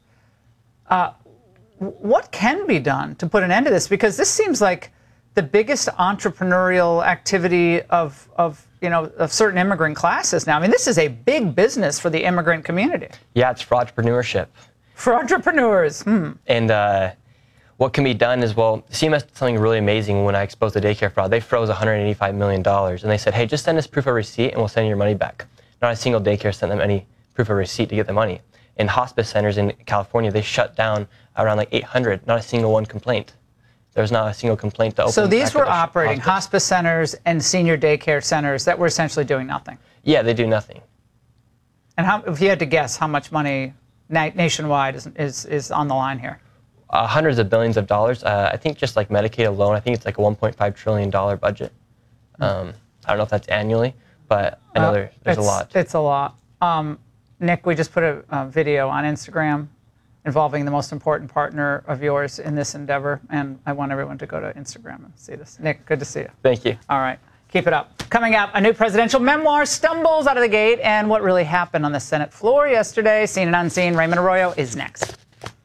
what can be done to put an end to this? Because this seems like the biggest entrepreneurial activity of certain immigrant classes now. I mean, this is a big business for the immigrant community. Yeah, it's fraudpreneurship. For entrepreneurs. And what can be done is, CMS did something really amazing when I exposed the daycare fraud. They froze $185 million, and they said, hey, just send us proof of receipt and we'll send you your money back. Not a single daycare sent them any proof of receipt to get the money. In hospice centers in California, they shut down around like 800, not a single one complaint. There's not a single complaint to open. So these were operating hospice centers and senior daycare centers that were essentially doing nothing. Yeah, they do nothing. And if you had to guess how much money nationwide is on the line here? Hundreds of billions of dollars. I think just like Medicaid alone, I think it's like a $1.5 trillion budget. I don't know if that's annually, but I know there's a lot. It's a lot. Nick, we just put a video on Instagram involving the most important partner of yours in this endeavor, and I want everyone to go to Instagram and see this. Nick, good to see you. Thank you. All right, keep it up. Coming up, a new presidential memoir stumbles out of the gate, and what really happened on the Senate floor yesterday. Seen and unseen, Raymond Arroyo is next.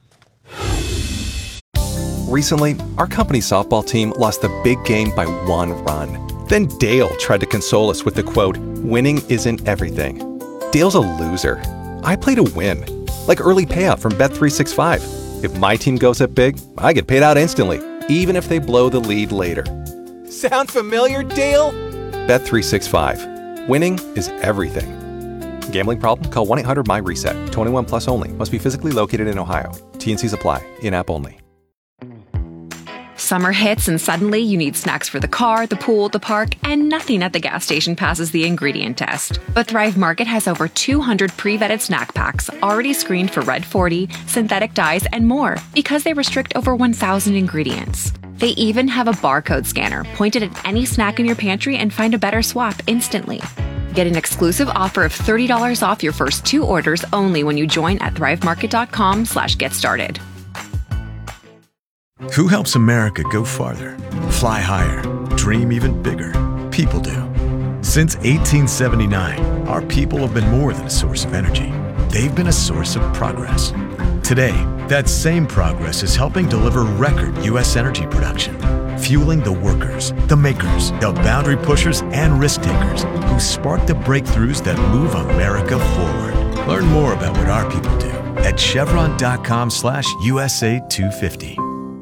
Recently, our company softball team lost the big game by 1 run. Then Dale tried to console us with the quote, "Winning isn't everything." Dale's a loser. I play to win. Like early payout from Bet365. If my team goes up big, I get paid out instantly, even if they blow the lead later. Sound familiar, Dale? Bet365. Winning is everything. Gambling problem? Call 1-800-MY-RESET. 21 plus only. Must be physically located in Ohio. T&Cs apply. In-app only. Summer hits and suddenly you need snacks for the car, the pool, the park, and nothing at the gas station passes the ingredient test. But Thrive Market has over 200 pre-vetted snack packs already screened for Red 40, synthetic dyes, and more because they restrict over 1,000 ingredients. They even have a barcode scanner pointed at any snack in your pantry and find a better swap instantly. Get an exclusive offer of $30 off your first 2 orders only when you join at thrivemarket.com/get started. Who helps America go farther, fly higher, dream even bigger? People do. Since 1879, our people have been more than a source of energy. They've been a source of progress. Today, that same progress is helping deliver record U.S. energy production, fueling the workers, the makers, the boundary pushers, and risk takers who spark the breakthroughs that move America forward. Learn more about what our people do at chevron.com/USA250.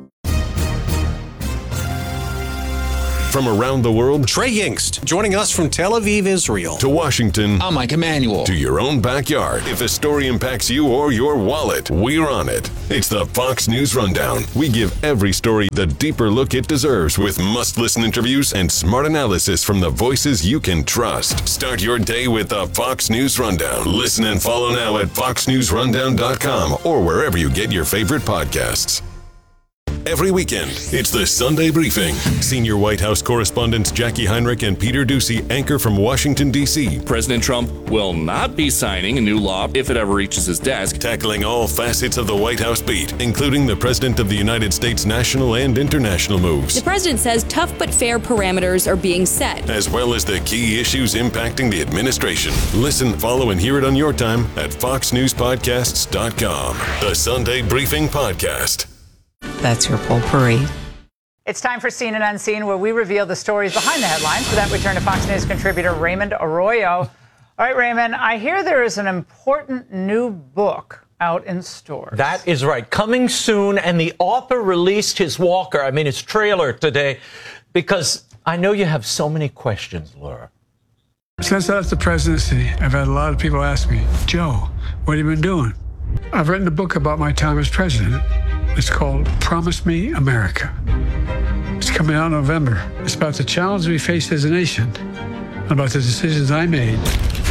From around the world, Trey Yingst, joining us from Tel Aviv, Israel. To Washington, I'm Mike Emanuel. To your own backyard. If a story impacts you or your wallet, we're on it. It's the Fox News Rundown. We give every story the deeper look it deserves with must-listen interviews and smart analysis from the voices you can trust. Start your day with the Fox News Rundown. Listen and follow now at foxnewsrundown.com or wherever you get your favorite podcasts. Every weekend, it's the Sunday Briefing. Senior White House correspondents Jackie Heinrich and Peter Doocy anchor from Washington, D.C. President Trump will not be signing a new law if it ever reaches his desk. Tackling all facets of the White House beat, including the President of the United States' national and international moves. The president says tough but fair parameters are being set, as well as the key issues impacting the administration. Listen, follow, and hear it on your time at foxnewspodcasts.com. The Sunday Briefing Podcast. That's your potpourri. It's time for Seen and Unseen, where we reveal the stories behind the headlines. For that, we turn to Fox News contributor Raymond Arroyo. All right, Raymond, I hear there is an important new book out in stores. That is right. Coming soon, and the author released his his trailer today, because I know you have so many questions, Laura. Since I left the presidency, I've had a lot of people ask me, Joe, what have you been doing? I've written a book about my time as president. It's called Promise Me America. It's coming out in November. It's about the challenges we face as a nation, about the decisions I made,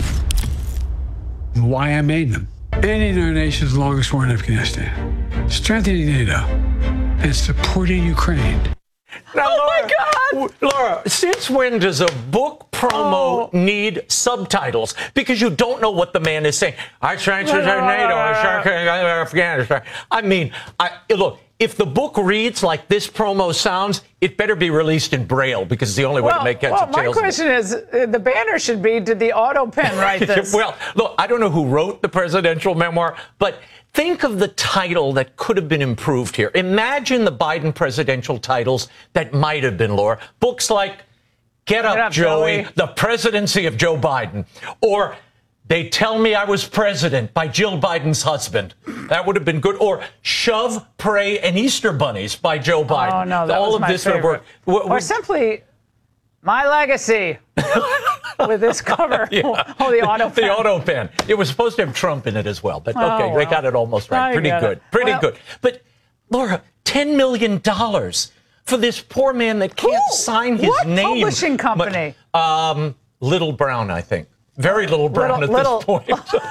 and why I made them. Ending our nation's longest war in Afghanistan, strengthening NATO, and supporting Ukraine. Now, my God! Laura, since when does a book promo need subtitles? Because you don't know what the man is saying. I strengthened NATO, Afghanistan. I mean, look, if the book reads like this promo sounds, it better be released in Braille, because it's the only way to make heads or tails. My question is, the banner should be, did the auto pen write this? Well, look, I don't know who wrote the presidential memoir, but think of the title that could have been improved here. Imagine the Biden presidential titles that might have been, Laura. Books like Get Up, Joey, The Presidency of Joe Biden, or They Tell Me I Was President by Jill Biden's husband. That would have been good. Or Shove, Pray, and Easter Bunnies by Joe Biden. Oh, no, that was my favorite. Or simply, My Legacy. With this cover. Yeah. Oh, the auto pen. The auto pen. It was supposed to have Trump in it as well. But okay, they got it almost right. Pretty good. Good. But, Laura, $10 million for this poor man that can't sign his name. What publishing company? Little Brown, I think. Very Little Brown at this point.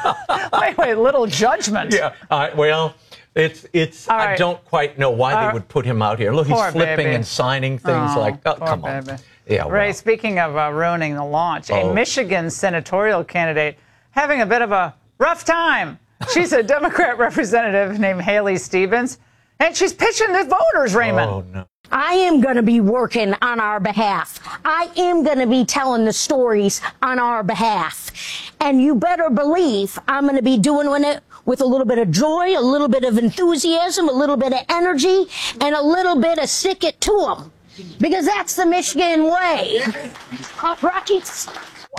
wait, Little Judgment. Yeah. Well, it's. I don't quite know why they would put him out here. Look, he's flipping and signing things come on. Yeah. Ray, speaking of ruining the launch, a Michigan senatorial candidate having a bit of a rough time. She's a Democrat representative named Haley Stevens, and she's pitching the voters, Raymond. Oh, no. I am going to be working on our behalf. I am going to be telling the stories on our behalf. And you better believe I'm going to be doing it with a little bit of joy, a little bit of enthusiasm, a little bit of energy, and a little bit of stick it to them. Because that's the Michigan way. All right?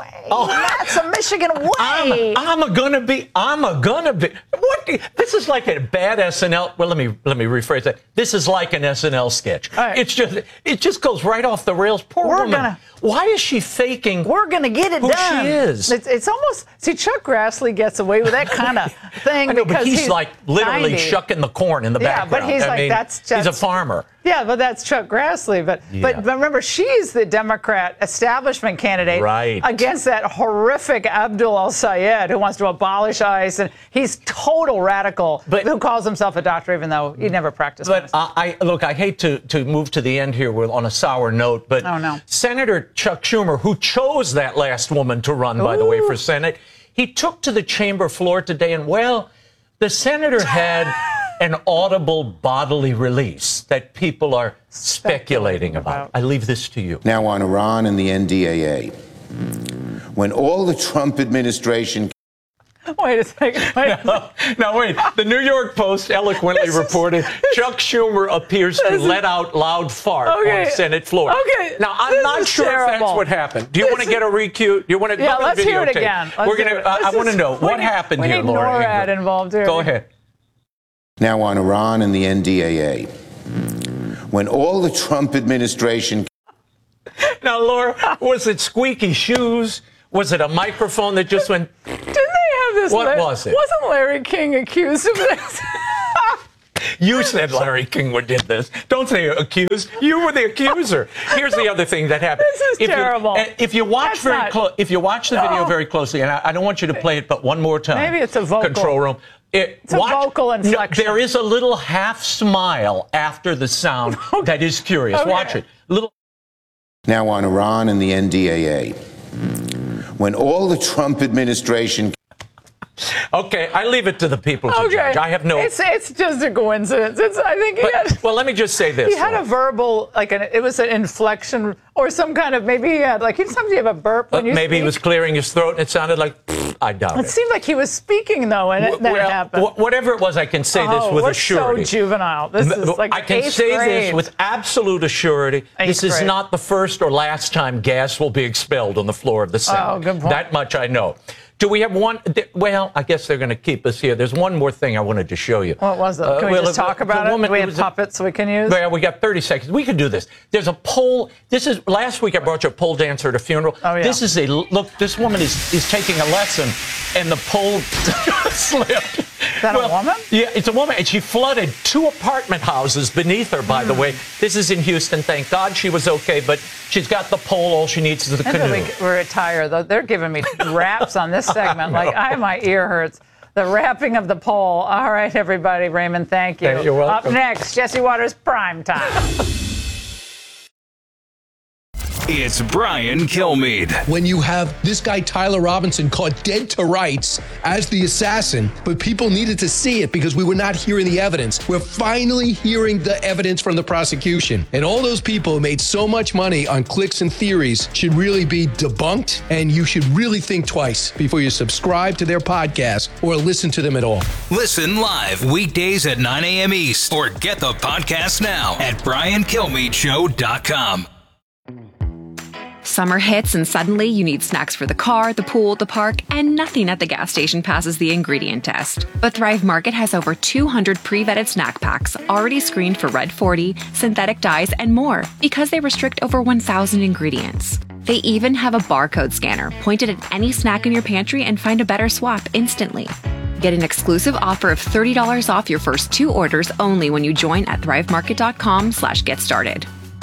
That's a Michigan way. I'm a gonna be. What? This is like a bad SNL. Well, let me rephrase that. This is like an SNL sketch. Right. It just goes right off the rails. Poor woman. Why is she faking? We're gonna get it done. She is. It's almost. See, Chuck Grassley gets away with that kind of thing. I know, because but he's like literally 90. shucking the corn in the background. Yeah, but he's that's just. He's a farmer. Yeah, but that's Chuck Grassley. But remember, she's the Democrat establishment candidate against that horrific Abdul El-Sayed who wants to abolish ICE. And he's total radical, who calls himself a doctor, even though he never practiced medicine. But I hate to move to the end here on a sour note, but Senator Chuck Schumer, who chose that last woman to run, by the way, for Senate, he took to the chamber floor today and, the senator had an audible bodily release that people are speculating about. I leave this to you. Now on Iran and the NDAA. When all the Trump administration... Wait a second. Wait. No, wait. The New York Post eloquently reported Chuck Schumer appears to let out loud fart on Senate floor. Now, I'm not sure if that's what happened. Do you want to get a recue? You want to? Yeah, let's hear it again. I want to know what happened here, Laura. We need NORAD involved here. Go ahead. Now on Iran and the NDAA. When all the Trump administration... Now, Laura, was it squeaky shoes? Was it a microphone that just went... Didn't they have this... What was it? Wasn't Larry King accused of this? You said Larry King did this. Don't say accused. You were the accuser. Here's the other thing that happened. This is terrible. If you watch if you watch the video very closely, and I don't want you to play it, but one more time. Maybe it's a vocal. Control room. It's a vocal inflection. There is a little half smile after the sound that is curious. Watch it. Now on Iran and the NDAA. When all the Trump administration... Okay, I leave it to the people to judge. I have no... It's just a coincidence. I think well, let me just say this. He had a verbal, it was an inflection or some kind of, maybe he had, sometimes you have a burp when you maybe speak. He was clearing his throat and it sounded like, I doubt it. It seemed like he was speaking, though, and that happened. Whatever it was, I can say this with assurity. We're so juvenile. This is like I can say this with absolute assurity. This is not the first or last time gas will be expelled on the floor of the Senate. Oh, good point. That much I know. Do we have one? Well, I guess they're going to keep us here. There's one more thing I wanted to show you. What was it? Can we just talk about it? Do we have puppets we can use? Yeah, we got 30 seconds. We could do this. There's a pole. Last week I brought you a pole dancer at a funeral. Oh, yeah. This is look, this woman is taking a lesson and the pole slipped. Is that a woman? Yeah, it's a woman. And she flooded 2 apartment houses beneath her, by the way. This is in Houston. Thank God she was okay, but she's got the pole. All she needs is the canoe. We retire, though. They're giving me raps on this segment. My ear hurts. The wrapping of the pole. All right, everybody. Raymond, thank you. You're welcome. Up next, Jesse Waters, Prime Time. It's Brian Kilmeade. When you have this guy, Tyler Robinson, caught dead to rights as the assassin, but people needed to see it because we were not hearing the evidence. We're finally hearing the evidence from the prosecution. And all those people who made so much money on clicks and theories should really be debunked, and you should really think twice before you subscribe to their podcast or listen to them at all. Listen live weekdays at 9 a.m. East or get the podcast now at BrianKilmeadeShow.com. Summer hits and suddenly you need snacks for the car, the pool, the park, and nothing at the gas station passes the ingredient test. But Thrive Market has over 200 pre-vetted snack packs already screened for Red 40, synthetic dyes, and more because they restrict over 1,000 ingredients. They even have a barcode scanner pointed at any snack in your pantry and find a better swap instantly. Get an exclusive offer of $30 off your first 2 orders only when you join at thrivemarket.com/get-started.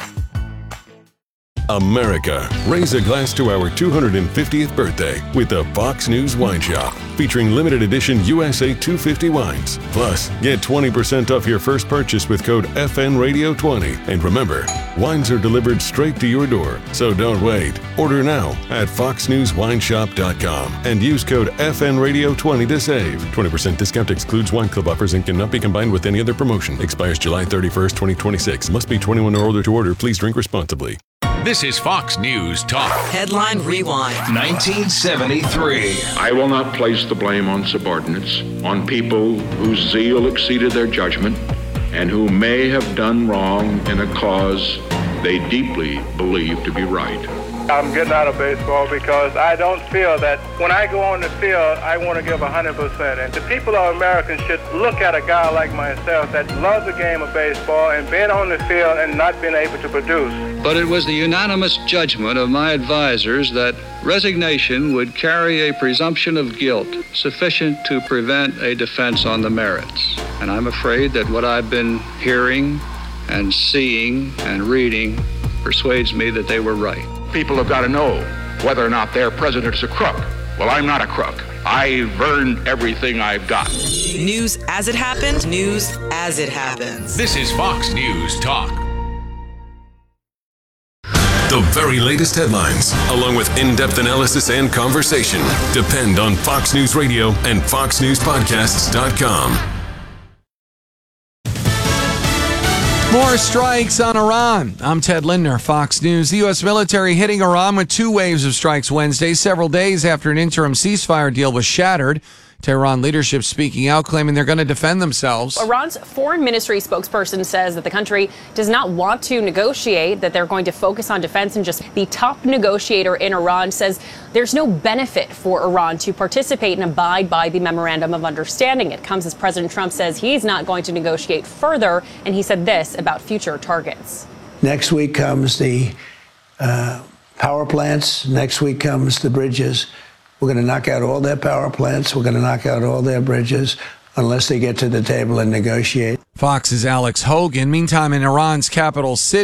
America, raise a glass to our 250th birthday with the Fox News Wine Shop, featuring limited edition USA 250 wines. Plus, get 20% off your first purchase with code FNRadio20. And remember, wines are delivered straight to your door, so don't wait. Order now at foxnewswineshop.com and use code FNRadio20 to save. 20% discount excludes wine club offers and cannot be combined with any other promotion. Expires July 31st, 2026. Must be 21 or older to order. Please drink responsibly. This is Fox News Talk. Headline Rewind. 1973. I will not place the blame on subordinates, on people whose zeal exceeded their judgment, and who may have done wrong in a cause they deeply believe to be right. I'm getting out of baseball because I don't feel that when I go on the field, I want to give 100%. And the people of America should look at a guy like myself that loves the game of baseball and being on the field and not being able to produce. But it was the unanimous judgment of my advisors that resignation would carry a presumption of guilt sufficient to prevent a defense on the merits. And I'm afraid that what I've been hearing and seeing and reading persuades me that they were right. People have got to know whether or not their president is a crook. Well, I'm not a crook. I've earned everything I've got. News as it happened, news as it happens. This is Fox News Talk. The very latest headlines, along with in-depth analysis and conversation, depend on Fox News Radio and FoxNewsPodcasts.com. More strikes on Iran. I'm Ted Lindner, Fox News. The U.S. military hitting Iran with 2 waves of strikes Wednesday, several days after an interim ceasefire deal was shattered. Tehran leadership speaking out, claiming they're going to defend themselves. Iran's foreign ministry spokesperson says that the country does not want to negotiate, that they're going to focus on defense, and just the top negotiator in Iran says there's no benefit for Iran to participate and abide by the memorandum of understanding. It comes as President Trump says he's not going to negotiate further, and he said this about future targets. Next week comes the power plants. Next week comes the bridges. We're going to knock out all their power plants. We're going to knock out all their bridges unless they get to the table and negotiate. Fox's Alex Hogan. Meantime, in Iran's capital city,